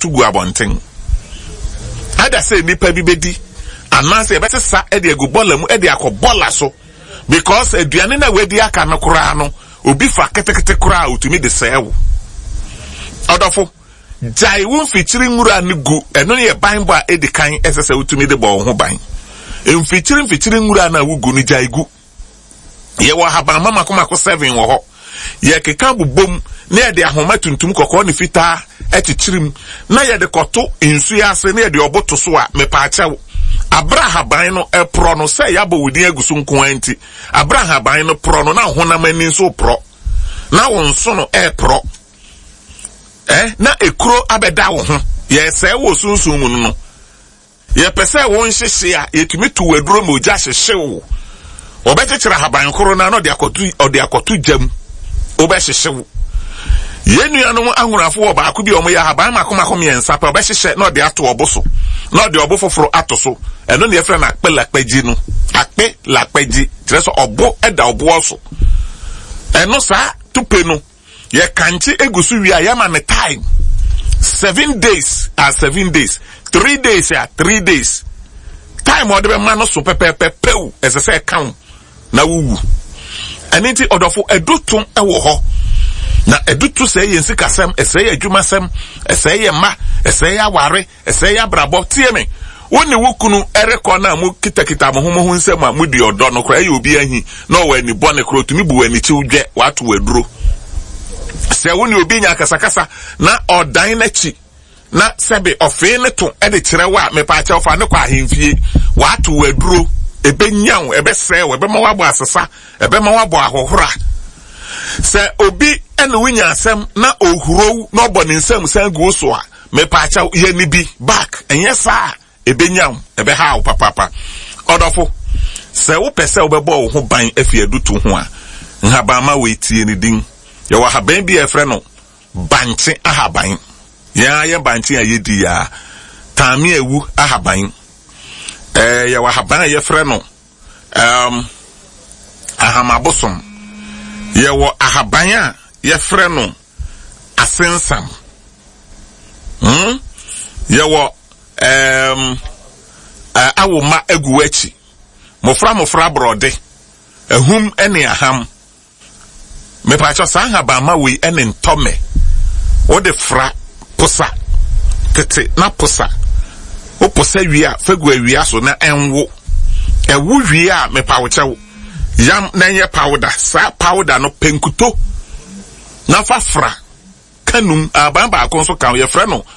akotu gu abonten ada say nipa bi bedi anase ebetesa e de egu bola mu e de akobola so because aduane na wedi aka no kura no obi fa ketekete kura otumi de sewo odofo jai won fitiri ngura ne gu eno ne ban ba edikan esese otumi de bo ho ban fitiri ngura na wugu ni jai gu ye wa haban mama komako 7 wo ho ye keka bubom ne de ahoma tuntum kokko ne fita etichirim na ye de koto ensu ya ase ne de oboto so a mepaachew abrahaban no epro no se ya bawudi agusu nko anti abrahaban no pro no na honam ani so pro na wonso no epro na ekuro abeda wo ho ye se wo sunsun mu no ye pese won hyehye a yetumi tu waduro moja hyehyew obetechira haban koro na no de akotu jam obehyehyyew yenu no ahurafo wo ba ko bi omo ya haban makomakom ye nsa pa obehyehyye na de ato oboso na de obofoforo ato so eno ne efra na akpe lakpaji no akpe lakpaji tire so obo eda obo so eno sa tupe no ye kanchi egusu wi ayama ne time 7 days are 7 days 3 days are 3 days time odebe ma no so pepepepew esese kan na wuwu aniti odofo edutun ewo ho na edutu se yensi kasem ese ye adwumasem ese ye ma ese ya ware ese ya brabo tieme woni wukunu ereko na mu kitakita mo nsem a mudi odo no kra ye obi ahi na o wani bone kro tumi bu wani chi udwe watu waduro se woni obi nya kasakasa na odan na chi na sebe ofe ne to e de kirewa me pa cha ofa ne kwa ahemfie watu waduro ebenyaw ebesew ebema wabo asesa ebema wabo ahohora se obi ene winya asem na ohuro na obone nsem sangu so a me pa cha ye ni bi back enye sa ebenyaw ebe ha papa odofo se wo pese obebo wo ho ban afie dutu ho a nhabama we tie ni din ye wa haban bi efre no banche ahaban ya ye banche ayedi ya tami ewu ahaban ye wa haban ye frɛ no ahamabosom ye wo ahaban a ye frɛ no asensam ye wo awoma aguwachi mofra brode ehum ene aham me pa cho san haban ma we ene ntome wo de fra posa tete na posa o posa wi a fagu awi aso na enwo ewu wi a me pa wo chew yam na nye powder sa powder no penkuto na fafra kanum aban ba konso kan ye frɛ no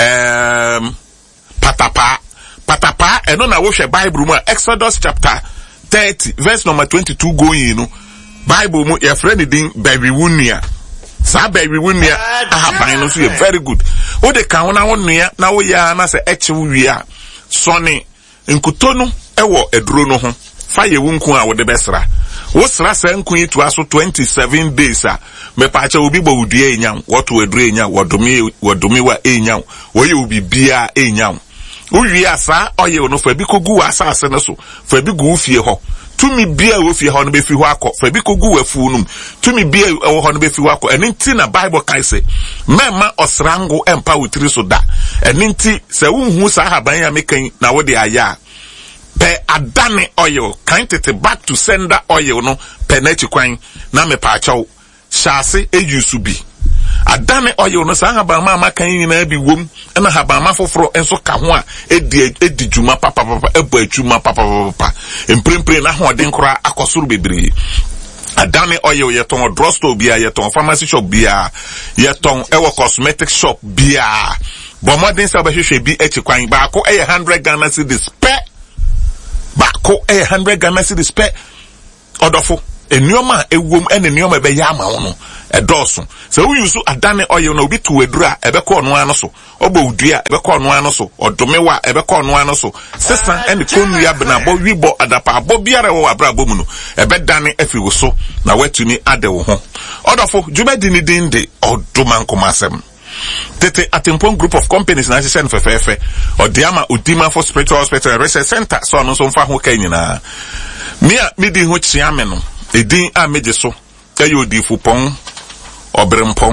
patapa eno na wo hwe Bible mu Exodus chapter 30 verse number 22 going no Bible mu ye frɛ ni din bawiwunia sa bawiwunia ahaban no so ye very good o de kan na wo nua na wo ya na se echewu wi a sone nkuto no ewo eduro no ho fa ye wunku a wo de besra wo sra sa nku yi to aso 27 days a me pa cha obi bo wudua enyan wo to eduro enyan wodomi wa enyan wo ye obi bia enyan wo wi asa oye no fa bi kogu asase no so fa bi gu fie ho tumi bia wo fie ho no be fi ho akọ fa bi kogu wafu num tumi bia wo ho no be fi ho akọ enti na Bible kai se mema osrango empa wutiri so da enti se wunhu sa haban ya mekan na wo de aya pe adane oil kan tete back to sender oil no pe na chikwan na me pa chaw shase ejusu bi adane oil no sa haban ma makan nyina bi wom na haban ma foforo enso ka ho a edi juma papa ebo ajuma papa emprempre na ho den kora akosoro bebre adane oil yeton drugstore bia yeton pharmacy shop bia yeton ewo cosmetic shop bia bo modern sa ba hwehwe bi echikwan ba ko 100 Ghana cedis pe ba ko 100 Ghana cedis pe odofo enioma ewom ene enioma be ya ma wono edoso se wo yusu adane oil na obi to adura ebe ko no ano so obo udua ebe ko no ano so odomewa ebe ko no ano so sesa ene konua bena bo wibo adapa bo biara wo abra bo mu no ebe dane afi wo so na watuni ade wo ho odofo jumadi ni dinde oduman komasem tete Atempon group of companies na sesen fefefe odiama udima for spiritual hospital and research center so no so mfa ho kan nyina mia midi ho chiame no edin a meje so kayo di fupon obrempon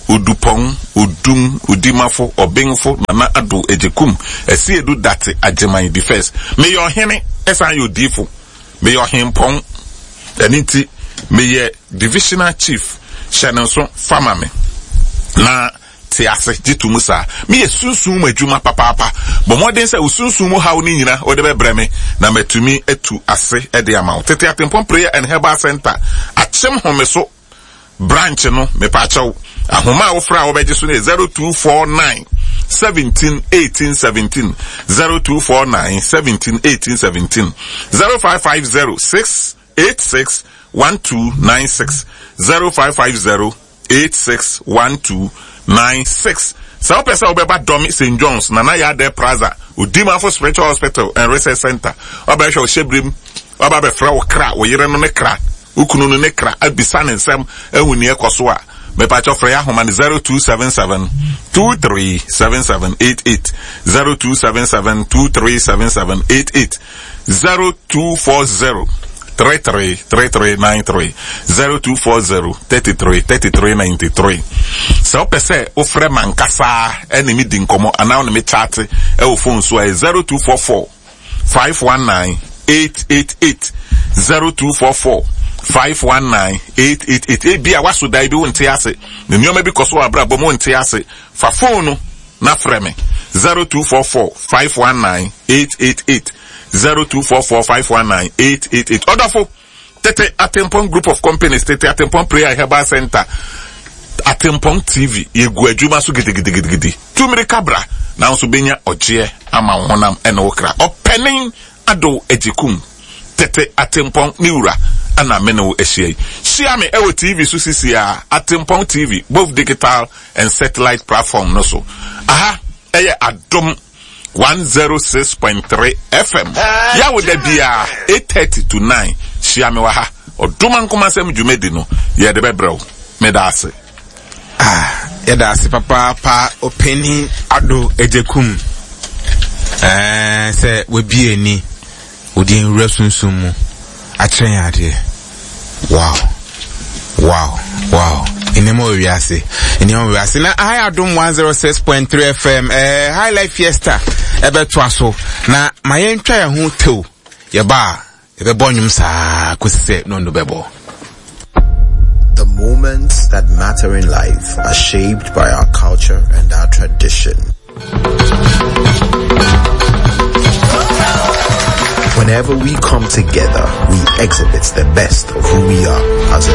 Udupong, Udum, Udimafo, Obengfo, Nana Ado Ejekum, Esi Edu Date Ajemai the first. May your hene, SIU Difo, may your him pong, Aniti, may ye divisional chief, Shannon Famame. Na tiase jitu musa me yesunsun adwuma papa bo modern say usunsun mu hawo ni nyina o de bebreme na matumi etu ase e de amawo tete atempon prayer and herbal center achem homeso branch no me pa chaw ahoma wo fra wo beje so 0249 17 18 17 0249 17 18 17 0550 686 1296 0550 861296. So person obeba Domi St. John's Nana Yade Plaza Udima for Spiritual Hospital and Research Center oba show shebrim oba be fra wo kra wo yire no ne kra ukunu no ne kra abisan nsem ehuni ekoso a me pa cho fra ya homa 0277 237788 0277237788 0240 3393 0240-33-3393. So pese ofre mankasa enemy dinkomo ana on me chat e o phone so 0244 519 888 0244 519 888 e bia waso dai bi wonte ase ne nyoma bi koso abra bo mo wonte ase fa phone na freme 0244 519 888 0244-519-888. Odafo, Tete Atempon Group of Companies, Tete Atempon Prayer Herbal Center, Atempon TV, Yegu Ejuma su gidi. Tumiri kabra, na unsubenya ojie, ama honam enokra. Opening ado ejikum, Tete Atempon Miura, ana meno eshiei. Shiame ewo TV su sisia, Atempon TV, both digital and satellite platform noso. Aha, eye adom 106.3 FM. Ya wo de bia 8:30 to 9. Shiame wa ha. Oduma nkoma sem dwumedi no. Ye de bebrɛw. Me da ase. Ya da ase papa opening ado ejekum. Se we bie ni. Odi nresunsun mu. Atren ade. Wow. Inemo wiase na I adom 106.3 FM High Life Fiesta ebeto aso na mayentwa ya hu tew ye ba ebebo nyum saa kosise no bebo. The moments that matter in life are shaped by our culture and our tradition. Whenever we come together, we exhibit the best of who we are.